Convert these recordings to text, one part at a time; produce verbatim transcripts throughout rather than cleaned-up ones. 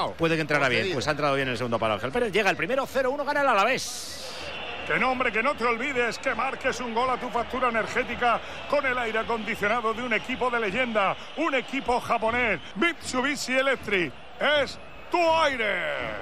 palo. puede que entrara bien. Pues ha entrado bien en el segundo palo Ángel Pérez. Llega el primero, cero uno, gana el Alavés. Que no, hombre, que no te olvides que marques un gol a tu factura energética con el aire acondicionado de un equipo de leyenda, un equipo japonés, Mitsubishi Electric. Es tu aire.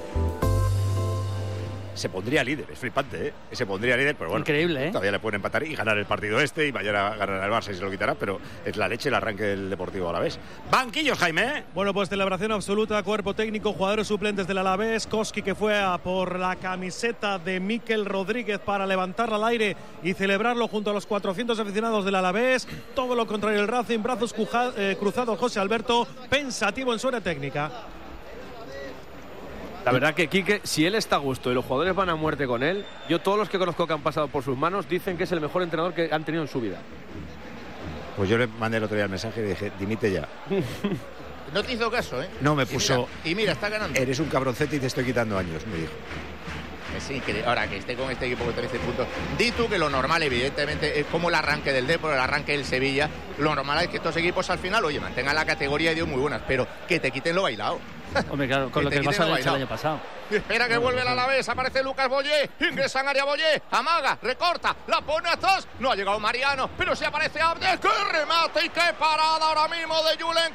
Se pondría líder, es flipante, ¿eh? Se pondría líder, pero bueno. Increíble, ¿eh? Todavía le pueden empatar y ganar el partido este y mañana ganar el Barça y se lo quitará, pero es la leche el arranque del Deportivo Alavés. Banquillos, Jaime. Bueno, pues celebración absoluta, cuerpo técnico, jugadores suplentes del Alavés. Koski, que fue a por la camiseta de Mikel Rodríguez para levantarla al aire y celebrarlo junto a los cuatrocientos aficionados del Alavés. Todo lo contrario el Racing, brazos cuja, eh, cruzados José Alberto, pensativo en su área técnica. La verdad que Quique, si él está a gusto y los jugadores van a muerte con él, yo todos los que conozco que han pasado por sus manos dicen que es el mejor entrenador que han tenido en su vida. Pues yo le mandé el otro día el mensaje y le dije, dimite ya. No te hizo caso, ¿eh? No, me y puso... Mira, y mira, está ganando. Eres un cabroncete y te estoy quitando años, me dijo. Es increíble. Ahora que esté con este equipo con trece puntos. Di tú que lo normal, evidentemente, es como el arranque del Depor, el arranque del Sevilla. Lo normal es que estos equipos al final, oye, mantengan la categoría y dio muy buenas, pero que te quiten lo bailado. Hombre, claro, con lo que el Barça ha hecho el año pasado. Espera que vuelve el Alavés, aparece Lucas Boyé, ingresa en área Boyé, amaga, recorta, la pone atrás, no ha llegado Mariano, pero si aparece Abdes, ¡qué remate y qué parada ahora mismo de Julen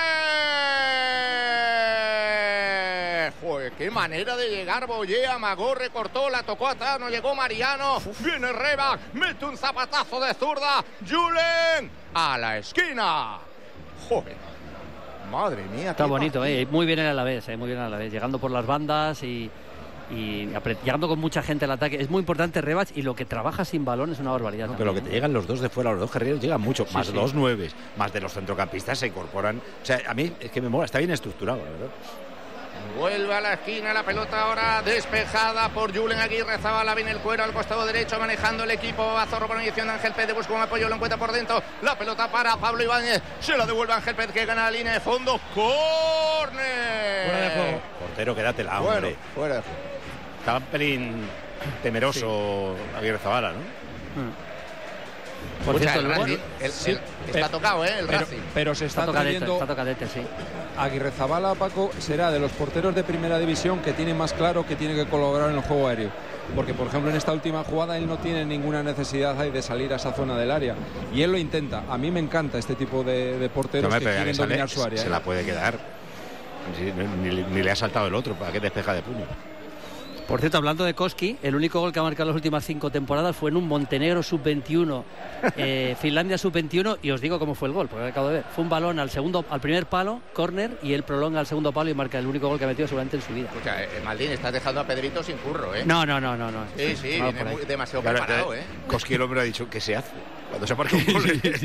Corner! Joder, qué manera de llegar Boyé, amagó, recortó, la tocó atrás, no llegó Mariano, viene Rebac, mete un zapatazo de zurda, Julen a la esquina. Joder. Madre mía. Está bonito, eh, muy bien el Alavés, eh, muy bien el Alavés, llegando por las bandas y, y llegando con mucha gente al ataque. Es muy importante Rebach y lo que trabaja sin balón es una barbaridad. No, también, pero lo que te ¿eh? llegan los dos de fuera, los dos guerreros llegan mucho, Sí, más sí. dos nueves, más de los centrocampistas se incorporan. O sea, a mí es que me mola, está bien estructurado, la verdad. Vuelve a la esquina, la pelota ahora despejada por Julen Aguirre Zabala, viene el cuero al costado derecho manejando el equipo, Azorro por inyección de Ángel Pérez, busca un apoyo, lo encuentra por dentro, la pelota para Pablo Ibáñez, se la devuelve Ángel Pérez que gana la línea de fondo, córner. Fuera de juego. Portero, quédatela, Bueno, hombre. fuera de juego. Estaba un pelín temeroso Aguirre Zabala, ¿no? Mm. Por Escucha, cierto, el el, Racing, el- sí, el- está pero- tocado, ¿eh? El Pero, Racing. pero se está está tocadete, trayendo está tocadete, sí. Aguirrezabala, Paco, será de los porteros de primera división que tiene más claro que tiene que colaborar en el juego aéreo. Porque, por ejemplo, en esta última jugada él no tiene ninguna necesidad ahí de salir a esa zona del área. Y él lo intenta. A mí me encanta este tipo de, de porteros No me que pega, quieren que sale, dominar su área. se ¿eh? la puede quedar. Sí, ni, ni le ha saltado el otro, ¿para qué despeja de puño? Por cierto, hablando de Koski, el único gol que ha marcado en las últimas cinco temporadas fue en un Montenegro sub veintiuno, eh, Finlandia sub veintiuno, y os digo cómo fue el gol, porque lo acabo de ver. Fue un balón al segundo, al primer palo, córner, y él prolonga al segundo palo y marca el único gol que ha metido seguramente en su vida. Escucha, eh, Maldín, estás dejando a Pedrito sin curro, ¿eh? No, no, no, no, no. Sí, sí, Vamos viene por ahí. muy- demasiado Claro, preparado, ¿eh? Koski el hombre ha dicho, ¿qué se hace? Cuando se marca un gol.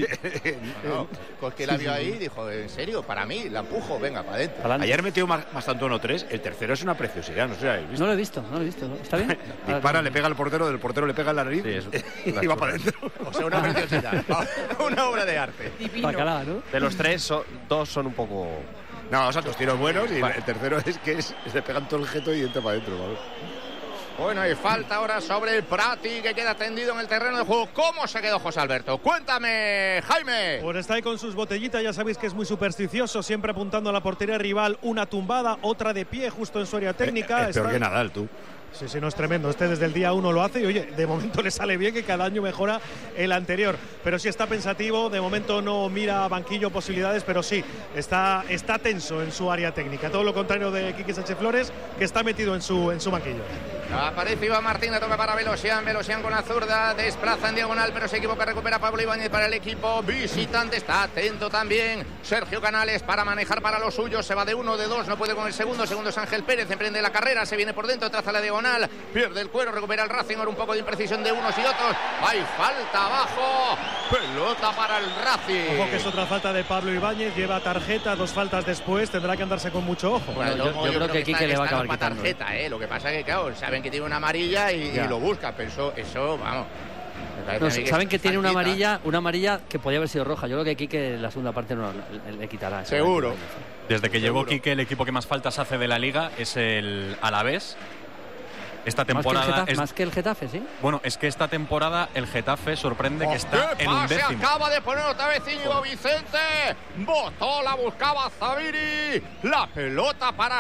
No, Koski la vio ahí y dijo, ¿en serio? Para mí, la empujo, venga, para adentro. Adelante. Ayer metió más, más tanto uno tres, el tercero es una preciosidad, no sé si lo habéis visto. No lo he visto, no lo he visto. ¿no? ¿Está bien? Dispara, le pega al portero, del portero le pega en la nariz Sí, es y va para adentro. O sea, una preciosidad. Una obra de arte. Bacalao, ¿no? De los tres, so- dos son un poco... No, o sea, dos tiros buenos y Vale. el tercero es que es, le pegan todo el jeto y entra para adentro. ¿vale? Bueno, y falta ahora sobre el Prati que queda tendido en el terreno de juego. ¿Cómo se quedó José Alberto? Cuéntame, Jaime. Pues está ahí con sus botellitas, ya sabéis que es muy supersticioso, siempre apuntando a la portería rival, una tumbada, otra de pie justo en su área técnica. Es, es peor Está- que Nadal, tú. Sí, sí, no es tremendo. Este desde el día uno lo hace y, oye, de momento le sale bien, que cada año mejora el anterior. Pero sí está pensativo, de momento no mira a banquillo posibilidades, pero sí, está, está tenso en su área técnica. Todo lo contrario de Quique Sánchez Flores, que está metido en su, en su banquillo. Aparece Iván Martín, la toca para Velosian. Velosian con la zurda, desplaza en diagonal, pero se equivoca, recupera Pablo Ibáñez para el equipo visitante. Está atento también Sergio Canales para manejar para los suyos. Se va de uno, de dos, no puede con el segundo. Segundo es Ángel Pérez, emprende la carrera, se viene por dentro, traza la diagonal, pierde el cuero, recupera el Racing. Ahora un poco de imprecisión de unos y otros. Hay falta abajo, pelota para el Racing. Ojo que es otra falta de Pablo Ibáñez, lleva tarjeta, dos faltas después, tendrá que andarse con mucho ojo. Bueno, Yo- yo creo que Quique está- le va a está acabar para quitando, tarjeta, ¿eh? Lo que pasa es que, claro, saben que tiene una amarilla y, Ya. y lo busca, pero eso, eso vamos. me parece No, a mí saben es que tiene una faltita. amarilla, una amarilla que podía haber sido roja. Yo creo que Quique la segunda parte no le, le quitará. Seguro. Desde que llegó Seguro. Quique, el equipo que más faltas hace de la Liga es el Alavés. Esta Más que, el temporada Getafe, es, más que el Getafe, ¿sí? bueno, es que esta temporada el Getafe sorprende que está ¡Qué en un pase décimo. acaba de poner otra vez Íñigo Vicente! Botó, la buscaba Zaviri. La pelota para